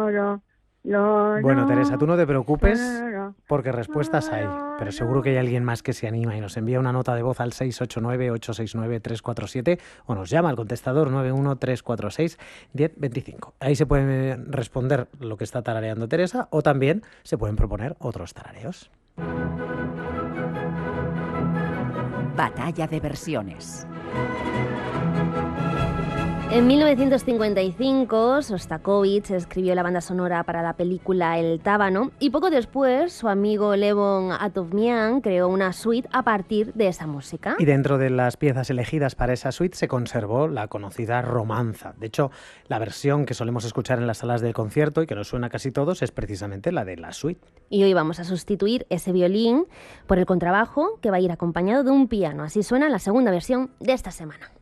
Bueno, Teresa, tú no te preocupes porque respuestas hay, pero seguro que hay alguien más que se anima y nos envía una nota de voz al 689-869-347 o nos llama al contestador 913461025. Ahí se puede responder lo que está tarareando Teresa o también se pueden proponer otros tarareos. Batalla de versiones. En 1955, Sostakovich escribió la banda sonora para la película El Tábano y poco después su amigo Levon Atovmian creó una suite a partir de esa música. Y dentro de las piezas elegidas para esa suite se conservó la conocida romanza. De hecho, la versión que solemos escuchar en las salas del concierto y que nos suena a casi todos es precisamente la de la suite. Y hoy vamos a sustituir ese violín por el contrabajo que va a ir acompañado de un piano. Así suena la segunda versión de esta semana.